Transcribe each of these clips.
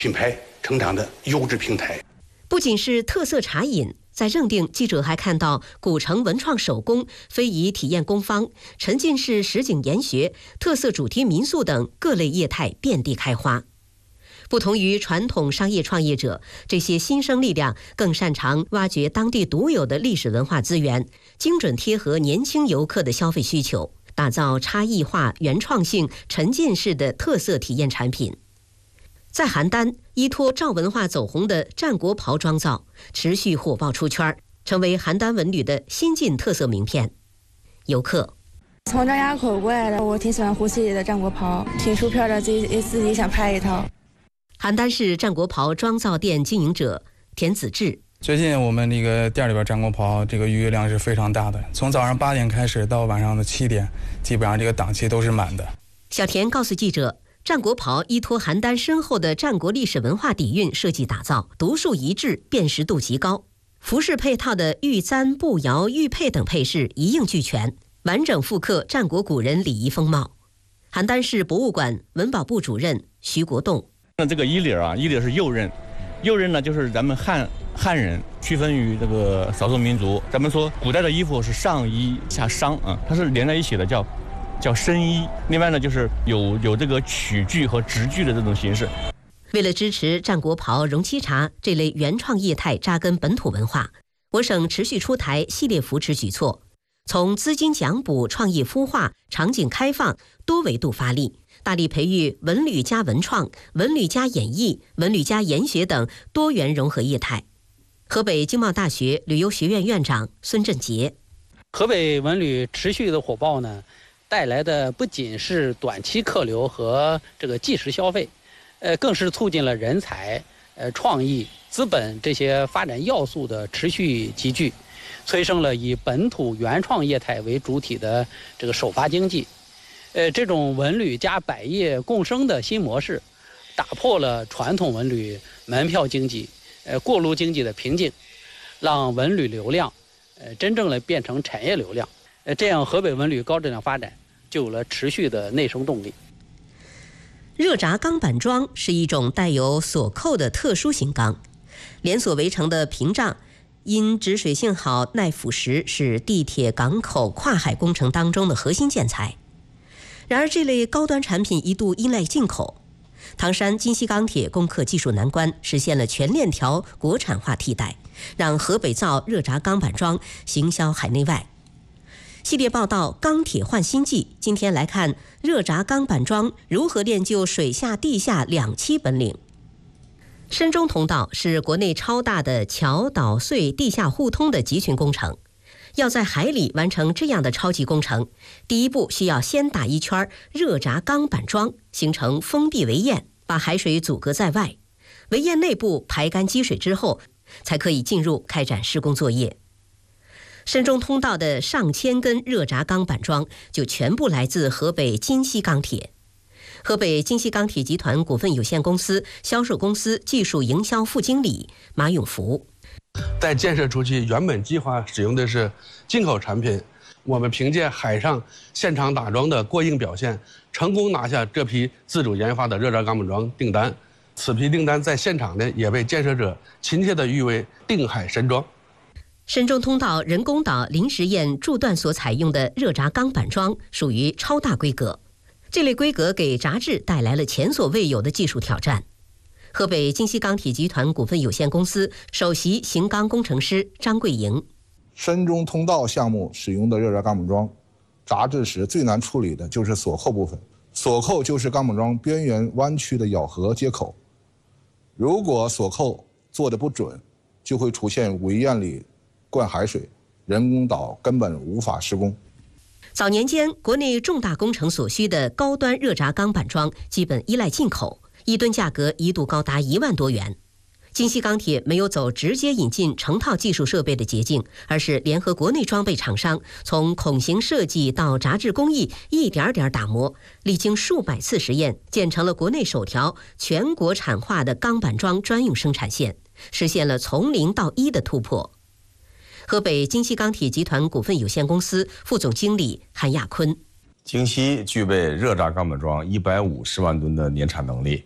品牌成长的优质平台。 不仅是特色茶饮，在正定，记者还看到古城文创手工、非遗体验工坊、沉浸式实景研学、特色主题民宿等各类业态遍地开花。不同于传统商业创业者，这些新生力量更擅长挖掘当地独有的历史文化资源，精准贴合年轻游客的消费需求，打造差异化、原创性、沉浸式的特色体验产品。在邯郸，依托赵文化走红的战国袍妆造持续火爆出圈，成为邯郸文旅的新晋特色名片。游客从张家口过来的，我挺喜欢胡适里的战国袍，挺出片的，自己想拍一套。 邯郸市战国袍妆造店经营者田子志： 最近我们那个店里边战国袍这个预约量是非常大的，从早上8点开始到晚上的7点，基本上这个档期都是满的。 小田告诉记者，战国袍依托邯郸深厚的战国历史文化底蕴设计打造，独树一帜，辨识度极高。服饰配套的玉簪、步摇、玉佩等配饰一应俱全，完整复刻战国古人礼仪风貌。邯郸市博物馆文保部主任徐国栋： 这个衣领啊，衣领是右衽，右衽呢就是咱们汉人区分于这个少数民族。咱们说古代的衣服是上衣下裳啊，它是连在一起的，叫深衣。另外呢，就是有这个曲裾和直裾的这种形式。 为了支持战国袍、容漆茶这类原创业态扎根本土文化，我省持续出台系列扶持举措，从资金奖补、创业孵化、场景开放多维度发力，大力培育文旅加文创、文旅加演艺、文旅加研学等多元融合业态。河北经贸大学旅游学院院长孙振杰： 河北文旅持续的火爆呢，带来的不仅是短期客流和这个即时消费，更是促进了人才、创意、资本这些发展要素的持续集聚，催生了以本土原创业态为主体的这个首发经济。这种文旅加百业共生的新模式，打破了传统文旅门票经济、过路经济的瓶颈，让文旅流量，真正的变成产业流量。这样河北文旅高质量发展就有了持续的内生动力。 热轧钢板桩是一种带有锁扣的特殊型钢，连锁围成的屏障因止水性好、耐腐蚀，是地铁、港口、跨海工程当中的核心建材。然而，这类高端产品一度依赖进口。唐山金锡钢铁攻克技术难关，实现了全链条国产化替代，让河北造热轧钢板桩行销海内外。系列报道《钢铁换新纪》，今天来看热轧钢板桩如何练就水下地下两栖本领。深中通道是国内超大的桥岛隧地下互通的集群工程。要在海里完成这样的超级工程，第一步需要先打一圈热轧钢板桩，形成封闭围堰，把海水阻隔在外。围堰内部排干积水之后，才可以进入开展施工作业。深中通道的上千根热轧钢板桩就全部来自河北金锡钢铁。河北金锡钢铁集团股份有限公司销售公司技术营销副经理马永福： 在建设初期，原本计划使用的是进口产品，我们凭借海上现场打桩的过硬表现，成功拿下这批自主研发的热轧钢板桩订单。此批订单在现场呢，也被建设者亲切地誉为定海神桩。 深中通道人工岛临时堰柱段所采用的热轧钢板桩属于超大规格，这类规格给轧制带来了前所未有的技术挑战。河北金锡钢铁集团股份有限公司首席型钢工程师张桂莹： 深中通道项目使用的热轧钢板桩，轧制时最难处理的就是锁扣部分。锁扣就是钢板桩边缘弯曲的咬合接口，如果锁扣做得不准，就会出现围堰里灌海水，人工岛根本无法施工。 早年间，国内重大工程所需的高端热轧钢板桩基本依赖进口，一吨价格一度高达1万多元。金锡钢铁没有走直接引进成套技术设备的捷径，而是联合国内装备厂商，从孔型设计到轧制工艺一点点打磨，历经数百次实验，建成了国内首条全国产化的钢板桩专用生产线，实现了从0到1的突破。河北金锡钢铁集团股份有限公司副总经理韩亚坤： 京西具备热轧钢板桩150万吨的年产能力，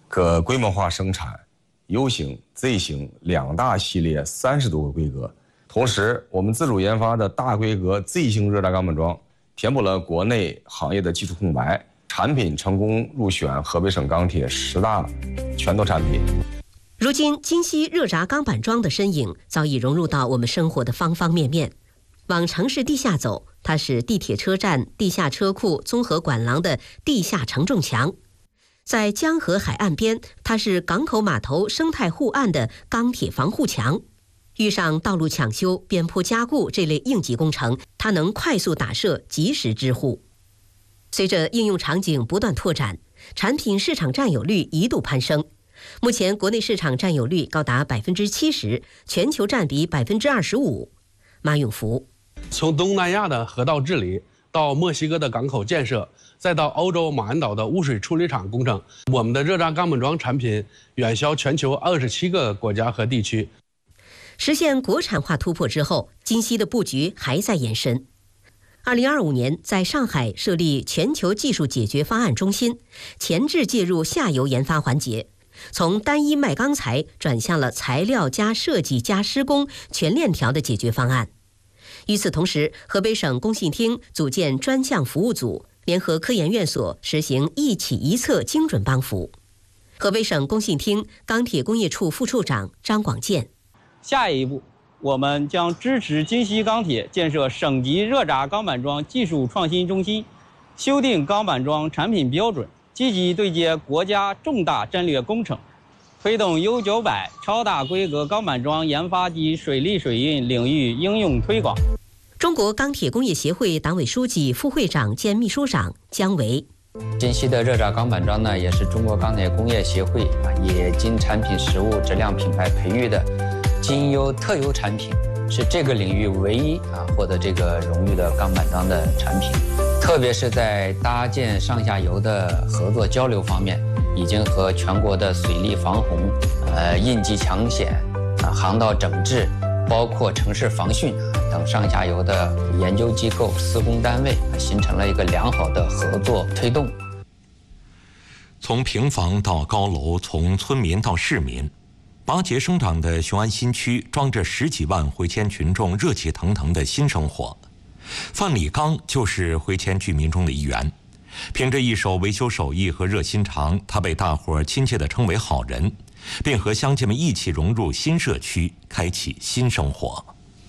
可规模化生产 U 型、Z 型2大系列30多个规格。同时，我们自主研发的大规格 Z 型热轧钢板桩，填补了国内行业的技术空白，产品成功入选河北省钢铁10大拳头产品。 如今，京西热轧钢板桩的身影早已融入到我们生活的方方面面。往城市地下走，它是地铁车站、地下车库、综合管廊的地下承重墙；在江河海岸边，它是港口码头生态护岸的钢铁防护墙。遇上道路抢修、边坡加固这类应急工程，它能快速打设，及时支护。随着应用场景不断拓展，产品市场占有率一度攀升。目前国内市场占有率高达70%，全球占比25%。马永福， 从东南亚的河道治理到墨西哥的港口建设，再到欧洲马鞍岛的污水处理厂工程，我们的热轧钢板桩产品远销全球27个国家和地区。 实现国产化突破之后，京西的布局还在延伸。2025年，在上海设立全球技术解决方案中心，前置介入下游研发环节，从单一卖钢材转向了材料加设计加施工全链条的解决方案。与此同时，河北省工信厅组建专项服务组，联合科研院所实行一起一策精准帮扶。河北省工信厅钢铁工业处副处长张广建， 下一步，我们将支持京西钢铁建设省级热轧钢板桩技术创新中心，修订钢板桩产品标准，积极对接国家重大战略工程，推动 U900超大规格钢板桩研发及水利水运领域应用推广。 中国钢铁工业协会党委书记、副会长兼秘书长姜维， 京西的热轧钢板桩呢，也是中国钢铁工业协会冶金产品实物质量品牌培育的金优特优产品，是这个领域唯一获得这个荣誉的钢板桩的产品。特别是在搭建上下游的合作交流方面，已经和全国的水利防洪、应急抢险、航道整治，包括城市防汛等上下游的研究机构、施工单位形成了一个良好的合作推动。 从平房到高楼，从村民到市民，拔节生长的雄安新区装着10几万回迁群众热气腾腾的新生活。范礼刚就是回迁居民中的一员，凭着一手维修手艺和热心肠，他被大伙儿亲切地称为好人，并和乡亲们一起融入新社区，开启新生活。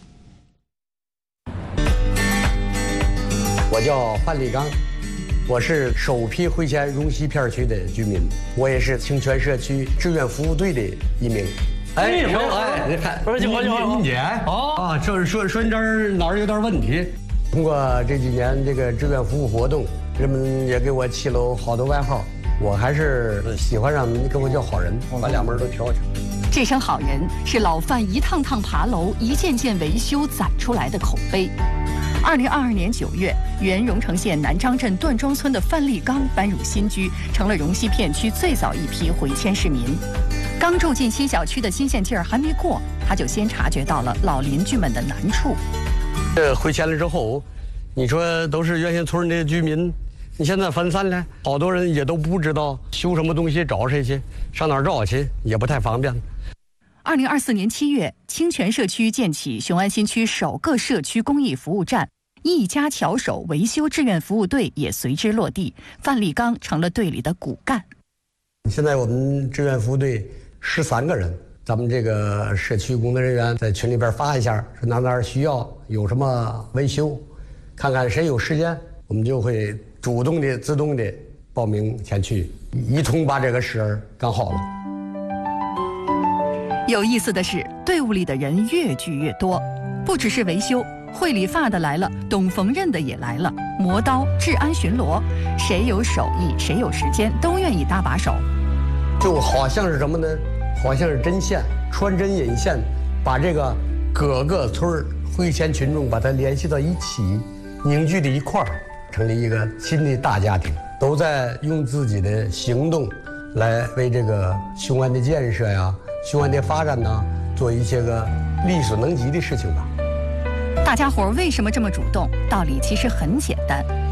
我叫范礼刚，我是首批回迁荣西片区的居民，我也是清泉社区志愿服务队的一名。哎，你看，一年就是说你这儿哪儿有点问题。通过这几年这个志愿服务活动，人们也给我起了好多外号，我还是喜欢让人跟我叫好人，把两门都挑挑。 这声好人是老范一趟趟爬楼、一件件维修攒出来的口碑。2022年9月，原荣成县南张镇段庄村的范立刚搬入新居，成了荣西片区最早一批回迁市民。刚住进新小区的新鲜劲儿还没过，他就先察觉到了老邻居们的难处。 回迁了之后，你说都是原先村的居民，你现在分散了，好多人也都不知道修什么东西找谁去，上哪儿找去也不太方便。 2024年7月，清泉社区建起雄安新区首个社区公益服务站，一家巧手维修志愿服务队也随之落地，范立刚成了队里的骨干。 现在我们志愿服务队13个人，咱们这个社区工作人员在群里边发一下，说哪儿需要有什么维修，看看谁有时间，我们就会主动的、自动的报名前去，一同把这个事儿干好了。 有意思的是，队伍里的人越聚越多，不只是维修，会理发的来了，懂缝纫的也来了，磨刀、治安巡逻，谁有手艺，谁有时间，都愿意搭把手。 就好像是什么呢？好像是针线，穿针引线，把这个各个村回迁群众把它联系到一起，凝聚在一块儿，成立一个新的大家庭，都在用自己的行动来为这个雄安的建设呀、雄安的发展呢，做一些个力所能及的事情吧。 大家伙为什么这么主动？道理其实很简单，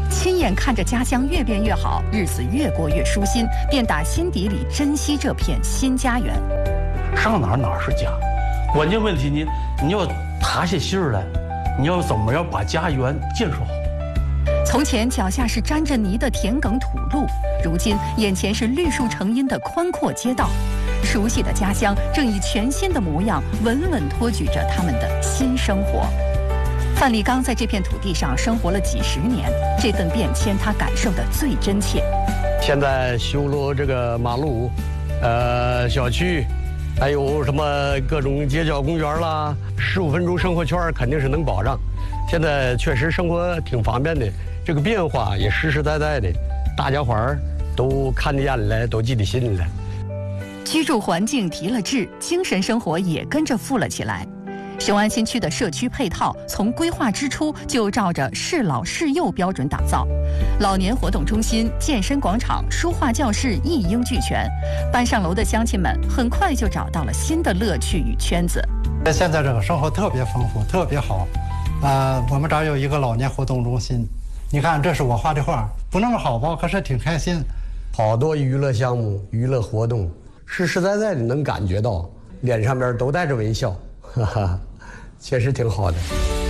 亲眼看着家乡越变越好，日子越过越舒心，便打心底里珍惜这片新家园。 上哪儿是家，关键问题你要踏下心儿来，你要怎么样把家园建设好。 从前脚下是沾着泥的田埂土路，如今眼前是绿树成荫的宽阔街道。熟悉的家乡正以全新的模样稳稳托举着他们的新生活。范立刚在这片土地上生活了几十年，这份变迁他感受得最真切。 现在修了这个马路，小区，还有什么各种街角公园啦，15分钟生活圈肯定是能保障。现在确实生活挺方便的，这个变化也实实在在的，大家伙儿都看得见了，都记得心了。 居住环境提了质，精神生活也跟着富了起来。雄安新区的社区配套从规划之初就照着适老适幼标准打造，老年活动中心、健身广场、书画教室一应俱全。搬上楼的乡亲们很快就找到了新的乐趣与圈子。 现在这个生活特别丰富，特别好。我们这儿有一个老年活动中心，你看这是我画的画，不那么好吧，可是挺开心。 好多娱乐项目、娱乐活动，实实在在的能感觉到，脸上面都带着微笑，哈哈，确实挺好的。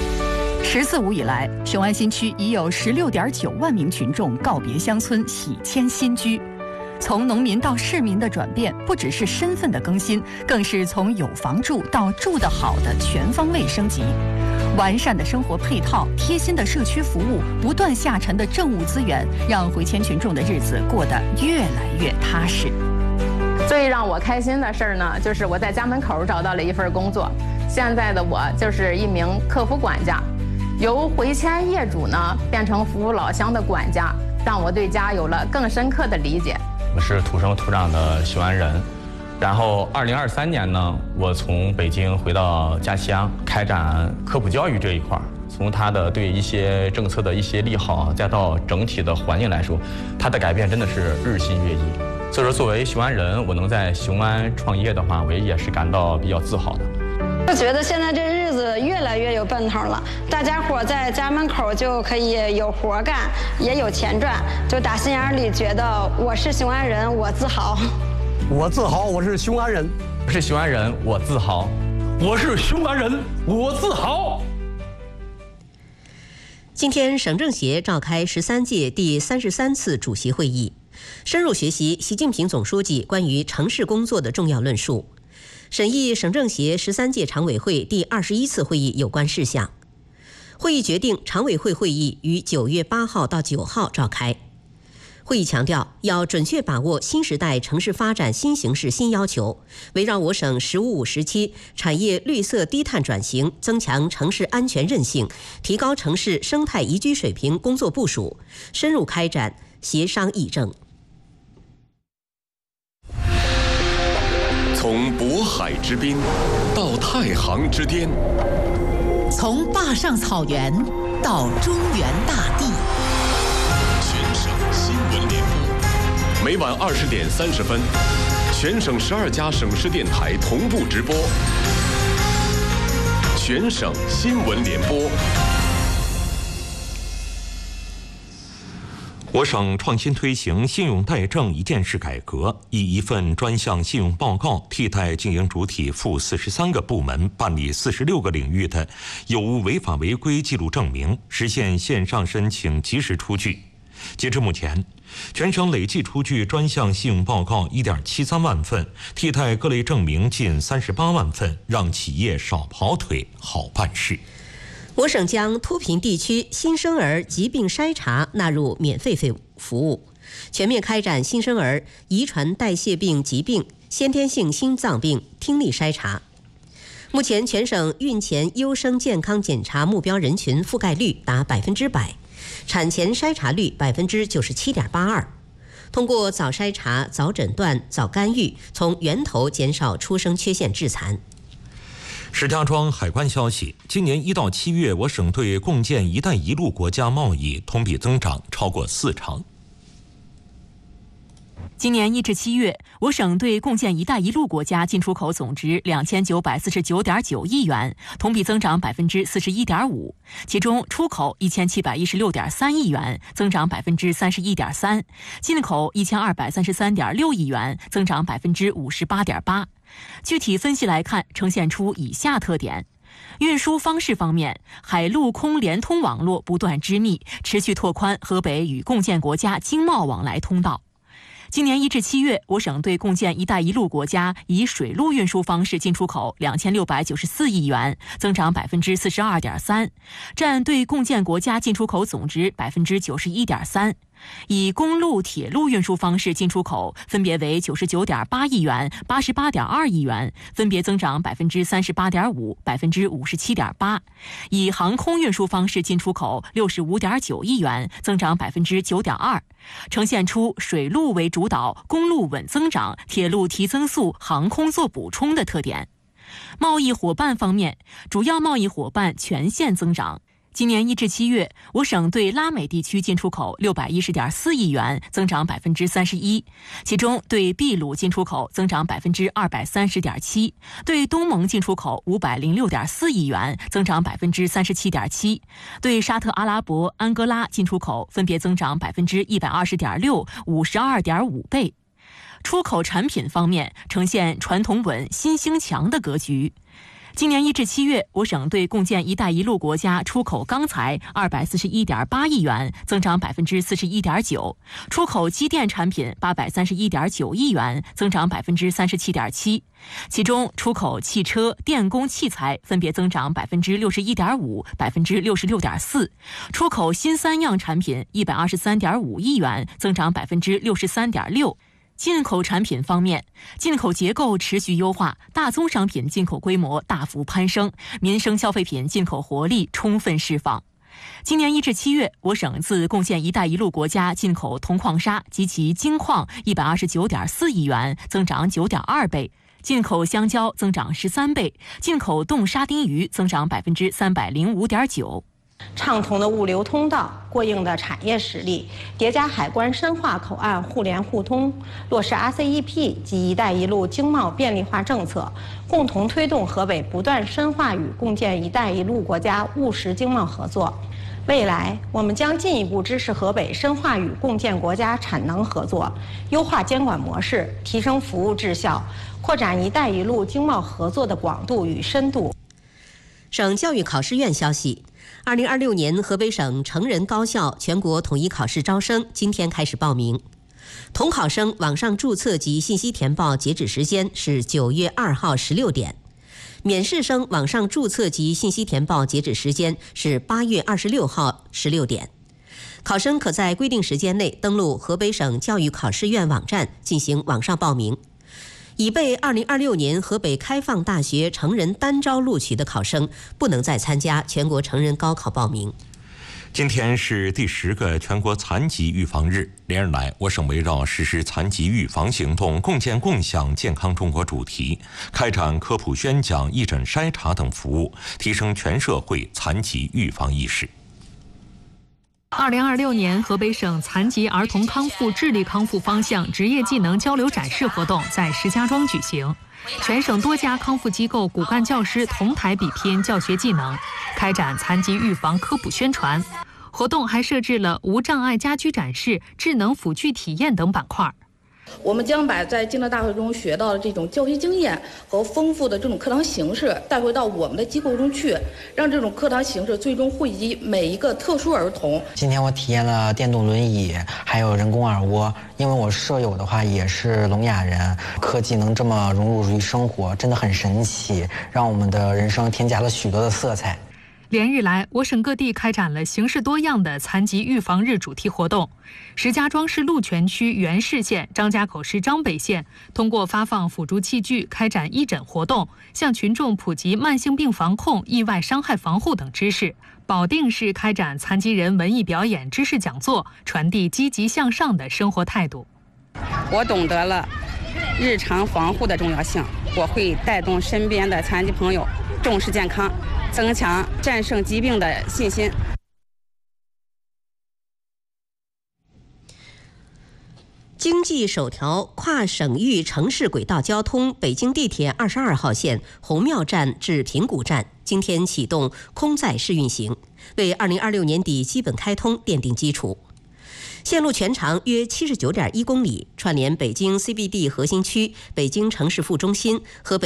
14五以来，雄安新区已有16.9万名群众告别乡村，喜迁新居。从农民到市民的转变，不只是身份的更新，更是从有房住到住得好的全方位升级。完善的生活配套、贴心的社区服务、不断下沉的政务资源，让回迁群众的日子过得越来越踏实。 最让我开心的事儿呢，就是我在家门口找到了一份工作。现在的我就是一名客服管家，由回迁业主呢变成服务老乡的管家，让我对家有了更深刻的理解。 我是土生土长的雄安人，然后2023年呢，我从北京回到家乡，开展科普教育这一块儿。从它的对一些政策的一些利好，再到整体的环境来说，它的改变真的是日新月异。所以说，作为雄安人，我能在雄安创业的话，我也是感到比较自豪的。 我觉得现在这日子越来越有奔头了，大家伙在家门口就可以有活干，也有钱赚，就打心眼里觉得我是雄安人，我自豪。 我自豪，我是雄安人。 我是雄安人，我自豪。 我是雄安人，我自豪。 今天，省政协召开13届第33次主席会议，深入学习习近平总书记关于城市工作的重要论述，审议省政协13届常委会第21次会议有关事项。会议决定常委会会议于9月8号到9号召开。会议强调，要准确把握新时代城市发展新形势新要求，围绕我省“十五五”时期产业绿色低碳转型、增强城市安全韧性、提高城市生态宜居水平工作部署，深入开展协商议政。 从渤海之滨到太行之巅， 从坝上草原到中原大地。 全省新闻联播，每晚20点30分，全省12家省市电台同步直播。全省新闻联播。 我省创新推行信用贷证一件式改革，以一份专项信用报告替代经营主体赴43个部门办理46个领域的有无违法违规记录证明，实现线上申请及时出具。截至目前，全省累计出具专项信用报告1.73万份，替代各类证明近38万份，让企业少跑腿，好办事。 我省将脱贫地区新生儿疾病筛查纳入免费服务，全面开展新生儿遗传代谢病疾病、先天性心脏病听力筛查。目前，全省孕前优生健康检查目标人群覆盖率达100%，产前筛查率97.82%。通过早筛查、早诊断、早干预，从源头减少出生缺陷致残。 石家庄海关消息，今年1到7月，我省对共建“一带一路”国家贸易同比增长超过4成。 今年1至7月，我省对共建“一带一路”国家进出口总值2949.9亿元，同比增长41.5%。其中，出口1716.3亿元，增长31.3%；进口1233.6亿元，增长58.8%。具体分析来看，呈现出以下特点。运输方式方面，海陆空联通网络不断织密，持续拓宽河北与共建国家经贸往来通道。今年1至7月，我省对共建“一带一路”国家以水路运输方式进出口2694亿元，增长42.3%，占对共建国家进出口总值91.3%。以公路、铁路运输方式进出口分别为99.8亿元、88.2亿元，分别增长38.5%、57.8%。以航空运输方式进出口65.9亿元，增长9.2%，呈现出水路为主导、公路稳增长、铁路提增速、航空做补充的特点。贸易伙伴方面，主要贸易伙伴全线增长。今年1至7月，我省对拉美地区进出口610.4亿元，增长31%，其中对秘鲁进出口增长230.7%，对东盟进出口506.4亿元，增长37.7%，对沙特阿拉伯、安哥拉进出口分别增长120.6%、52.5倍。出口产品方面，呈现传统稳、新兴强的格局。今年1至7月，我省对共建“一带一路”国家出口钢材241.8亿元，增长41.9%；出口机电产品831.9亿元，增长37.7%。其中，出口汽车、电工器材分别增长61.5%、66.4%；出口新三样产品123.5亿元，增长63.6%。进口产品方面，进口结构持续优化，大宗商品进口规模大幅攀升，民生消费品进口活力充分释放。今年1至7月，我省自共建“一带一路”国家进口铜矿砂及其精矿129.4亿元，增长9.2倍；进口香蕉增长13倍；进口冻沙丁鱼增长305.9%。 畅通的物流通道、过硬的产业实力，叠加海关深化口岸互联互通，落实 RCEP 及“一带一路”经贸便利化政策，共同推动河北不断深化与共建“一带一路”国家务实经贸合作。未来，我们将进一步支持河北深化与共建国家产能合作，优化监管模式，提升服务质效，扩展“一带一路”经贸合作的广度与深度。 省教育考试院消息，2026年河北省成人高校全国统一考试招生今天开始报名。统考生网上注册及信息填报截止时间是9月2号16点，免试生网上注册及信息填报截止时间是8月26号16点。考生可在规定时间内登录河北省教育考试院网站进行网上报名。已被2026年河北开放大学成人单招录取的考生，不能再参加全国成人高考报名。 今天是第10个全国残疾预防日，连日来，我省围绕实施残疾预防行动、共建共享健康中国主题，开展科普宣讲、义诊筛查等服务，提升全社会残疾预防意识。 2026年河北省残疾儿童康复智力康复方向职业技能交流展示活动在石家庄举行，全省多家康复机构骨干教师同台比拼教学技能，开展残疾预防科普宣传。活动还设置了无障碍家居展示、智能辅具体验等板块。 我们将把在竞争大会中学到的这种教学经验和丰富的这种课堂形式带回到我们的机构中去，让这种课堂形式最终惠及每一个特殊儿童。 今天我体验了电动轮椅，还有人工耳蜗，因为我舍友的话也是聋哑人，科技能这么融入于生活，真的很神奇，让我们的人生添加了许多的色彩。 连日来，我省各地开展了形式多样的残疾预防日主题活动。石家庄市鹿泉区原市县、张家口市张北县通过发放辅助器具，开展义诊活动，向群众普及慢性病防控、意外伤害防护等知识。保定市开展残疾人文艺表演知识讲座，传递积极向上的生活态度。 我懂得了日常防护的重要性，我会带动身边的残疾朋友重视健康，增强战胜疾病的信心。 经济首条跨省域城市轨道交通北京地铁22号线红庙站至平谷站今天启动空载试运行，为2026年底基本开通奠定基础。线路全长约79.1公里，串联北京 CBD 核心区、北京城市副中心和